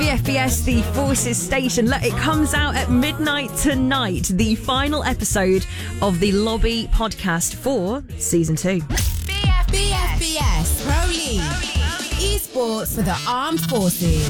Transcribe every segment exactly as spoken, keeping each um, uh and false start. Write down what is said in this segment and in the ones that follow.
B F B S, the Forces station. Look, it comes out at midnight tonight, the final episode of the Lobby podcast for season two. B F B S Pro League. Esports for the Armed Forces.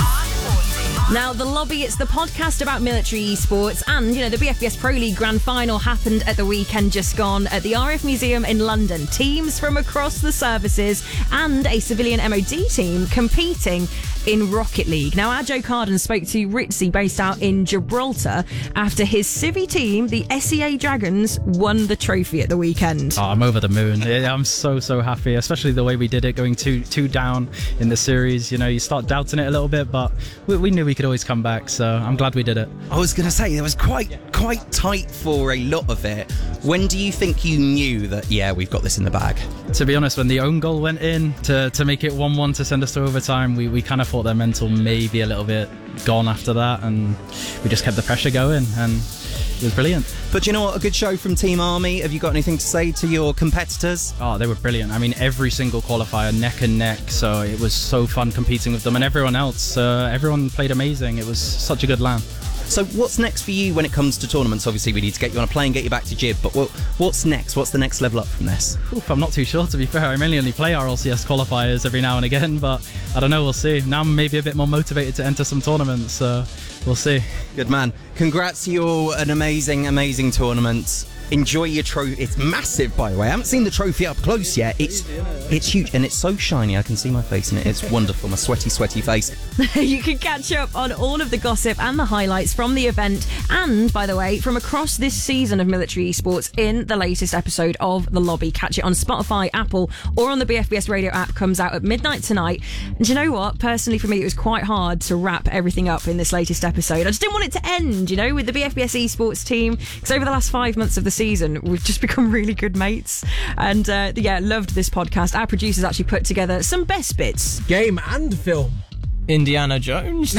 Now, The Lobby, it's the podcast about military esports, and, you know, the B F B S Pro League Grand Final happened at the weekend just gone at the R F Museum in London. Teams from across the services and a civilian M O D team competing in Rocket League. Now, our Joe Carden spoke to Ritzy, based out in Gibraltar, after his civvy team, the S E A Dragons, won the trophy at the weekend. Oh, I'm over the moon. Yeah, I'm so, so happy, especially the way we did it, going two two down in the series. You know, you start doubting it a little bit, but we, we knew we could always come back, so I'm glad we did it. I was going to say, it was quite quite tight for a lot of it. When do you think you knew that, yeah, we've got this in the bag? To be honest, when the own goal went in to, to make it one one to send us to overtime, we, we kind of thought their mental maybe a little bit gone after that, and we just kept the pressure going, and it was brilliant. But you know what? A good show from Team Army. Have you got anything to say to your competitors? Oh, they were brilliant. I mean, every single qualifier, neck and neck, so it was so fun competing with them, and everyone else, uh, everyone played amazing. It was such a good LAN. So what's next for you when it comes to tournaments? Obviously, we need to get you on a plane, get you back to Gib, but what, what's next? What's the next level up from this? Oof, I'm not too sure, to be fair. I mainly only play our L C S qualifiers every now and again, but I don't know, we'll see. Now I'm maybe a bit more motivated to enter some tournaments, so we'll see. Good man. Congrats to you all. An amazing, amazing tournament. Enjoy your trophy. It's massive, by the way. I haven't seen the trophy up close yet. It's it's huge, and it's so shiny. I can see my face in it. It's wonderful. My sweaty, sweaty face. You can catch up on all of the gossip and the highlights from the event, and, by the way, from across this season of military esports in the latest episode of The Lobby. Catch it on Spotify, Apple, or on the B F B S radio app. Comes out at midnight tonight. And do you know what? Personally, for me, it was quite hard to wrap everything up in this latest episode. I just didn't want it to end, you know, with the B F B S esports team, because over the last five months of the season, we've just become really good mates, and uh, yeah, loved this podcast. Our producers actually put together some best bits. Game and film. Indiana Jones.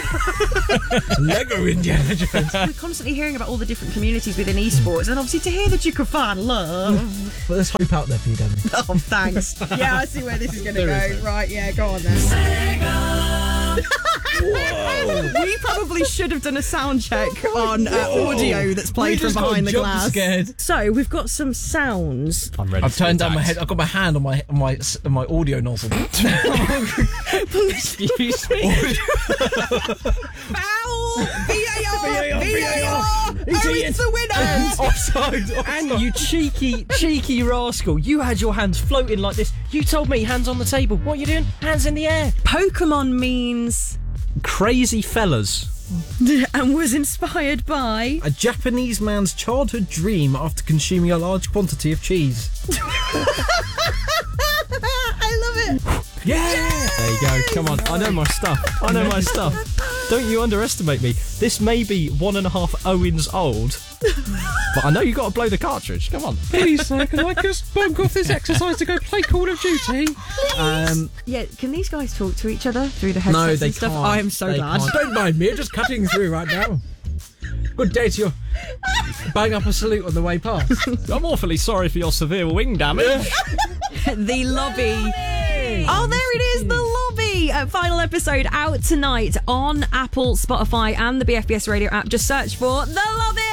Lego Indiana Jones. We're constantly hearing about all the different communities within esports, and obviously to hear that you could find love. But there's hope out there for you, Danny. Oh, thanks. Yeah, I see where this is going to go. Right, yeah, go on then. Whoa. We probably should have done a sound check on uh, audio that's played from behind the glass. Scared. So we've got some sounds. I'm ready. I've turned down my head. I've got my hand on my on my on my audio nozzle. Excuse me. Foul! V A R! V A R, V A R! He's Oh, eating. it's the winner! Offside. offside. And you cheeky, cheeky rascal. You had your hands floating like this. You told me hands on the table. What are you doing? Hands in the air. Pokemon means Crazy fellas. and was inspired by A Japanese man's childhood dream after consuming a large quantity of cheese. I love it. Yeah. There you go. Come on. I know my stuff. I know my stuff. Don't you underestimate me. This may be one and a half Owens old, but I know you got to blow the cartridge. Come on. Please, sir, can I just bunk off this exercise to go play Call of Duty? Um, Yeah, can these guys talk to each other through the headsets no, they and stuff? can't. I am so They glad. can't. Don't mind me. I'm just cutting through right now. Good day to you. Bang up a salute on the way past. I'm awfully sorry for your severe wing damage. The Lobby. Oh, there it is, The Lobby. Uh, final episode out tonight on Apple, Spotify, and the B F B S radio app. Just search for The Lobby.